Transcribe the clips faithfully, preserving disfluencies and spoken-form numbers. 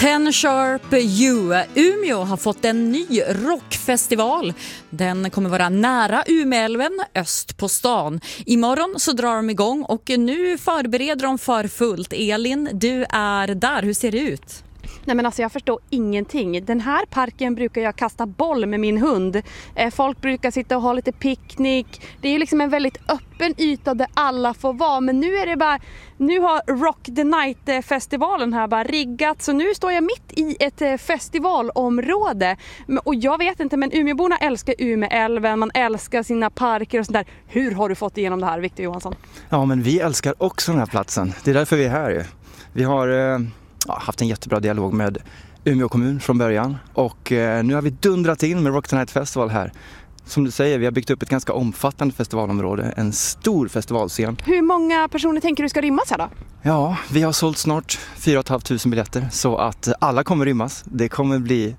Ten Sharp You. Umeå har fått en ny rockfestival. Den kommer vara nära Umeälven, öst på stan. Imorgon så drar de igång och nu förbereder de för fullt. Elin, du är där. Hur ser det ut? Nej men alltså jag förstår ingenting. Den här parken brukar jag kasta boll med min hund. Folk brukar sitta och ha lite picknick. Det är ju liksom en väldigt öppen yta där alla får vara. Men nu är det bara, nu har Rock the Night-festivalen här bara riggat. Så nu står jag mitt i ett festivalområde. Och jag vet inte, men Umeåborna älskar Umeälven. Man älskar sina parker och sånt där. Hur har du fått igenom det här, Victor Johansson? Ja, men vi älskar också den här platsen. Det är därför vi är här ju. Vi har... Eh... Ja, haft en jättebra dialog med Umeå kommun från början och eh, nu har vi dundrat in med Rock the Night Festival här. Som du säger, vi har byggt upp ett ganska omfattande festivalområde, en stor festivalscen. Hur många personer tänker du ska rymmas här då? Ja, vi har sålt snart fyra tusen femhundra biljetter så att alla kommer rymmas. Det kommer bli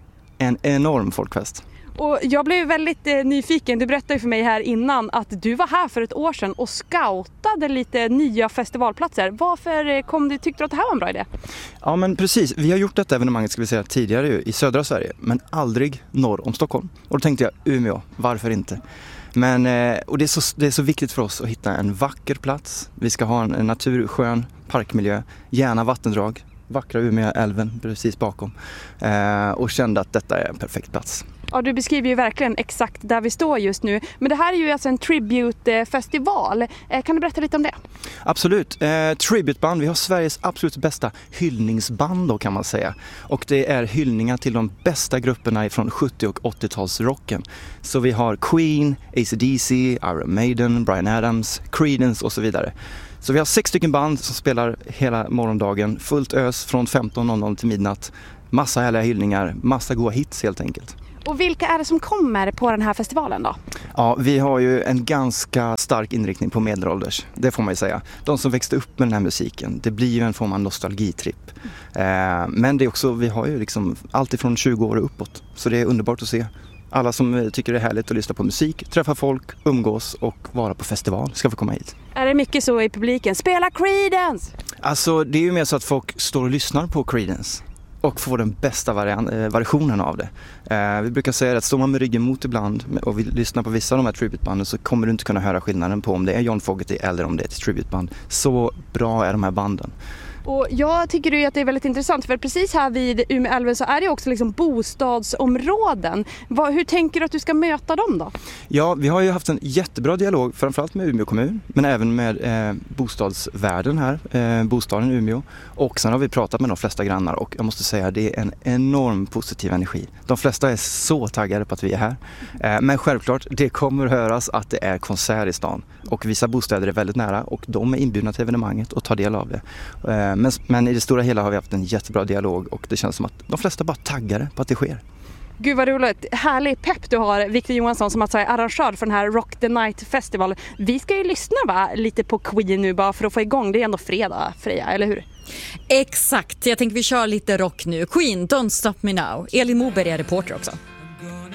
en enorm folkfest. Och jag blev väldigt eh, nyfiken, du berättade för mig här innan att du var här för ett år sedan och scoutade lite nya festivalplatser. Varför kom du, tyckte du att det här var en bra idé? Ja men precis, vi har gjort detta evenemanget ska vi säga tidigare i södra Sverige men aldrig norr om Stockholm. Och då tänkte jag Umeå, varför inte? Men, eh, och det är, så, det är så viktigt för oss att hitta en vacker plats. Vi ska ha en, en naturskön parkmiljö, gärna vattendrag. Vackra Umeälven precis bakom eh, och kände att detta är en perfekt plats. Ja, du beskriver ju verkligen exakt där vi står just nu. Men det här är ju alltså en tribute-festival. Eh, kan du berätta lite om det? Absolut. Eh, tributeband, vi har Sveriges absolut bästa hyllningsband då kan man säga. Och det är hyllningar till de bästa grupperna från sjuttio- och åttiotalsrocken. Så vi har Queen, A C D C, Iron Maiden, Bryan Adams, Creedence och så vidare. Så vi har sex stycken band som spelar hela morgondagen, fullt ös från femton noll noll till midnatt. Massa härliga hyllningar, massa goda hits helt enkelt. Och vilka är det som kommer på den här festivalen då? Ja, vi har ju en ganska stark inriktning på medelålders, det får man ju säga. De som växte upp med den här musiken, det blir ju en form av nostalgitripp. Eh, men det är också, vi har ju liksom allt ifrån tjugo år och uppåt, så det är underbart att se. Alla som tycker det är härligt att lyssna på musik, träffa folk, umgås och vara på festival ska få komma hit. Är det mycket så i publiken? Spela Creedence! Alltså det är ju mer så att folk står och lyssnar på Creedence och får den bästa varian- versionen av det. Eh, vi brukar säga att står man med ryggen mot ibland och vill lyssna på vissa av de här tributebanden så kommer du inte kunna höra skillnaden på om det är John Fogerty eller om det är ett tributeband. Så bra är de här banden. Och jag tycker ju att det är väldigt intressant för precis här vid Umeälven så är det också liksom bostadsområden. Vad, hur tänker du att du ska möta dem då? Ja, vi har ju haft en jättebra dialog framförallt med Umeå kommun men även med eh, bostadsvärden här, eh, bostaden i Umeå. Och sen har vi pratat med de flesta grannar och jag måste säga att det är en enorm positiv energi. De flesta är så taggade på att vi är här. Eh, men självklart, det kommer höras att det är konsert i stan. Och vissa bostäder är väldigt nära och de är inbjudna till evenemanget och tar del av det. Eh, Men, men i det stora hela har vi haft en jättebra dialog och det känns som att de flesta bara taggar på att det sker. Gud vad roligt, härlig pepp du har Victor Johansson som alltså är arrangör för den här Rock the Night Festival. Vi ska ju lyssna va, lite på Queen nu bara för att få igång, det är ändå fredag Freja, eller hur? Exakt, jag tänker vi kör lite rock nu. Queen, Don't Stop Me Now. Elin Moberg är reporter också.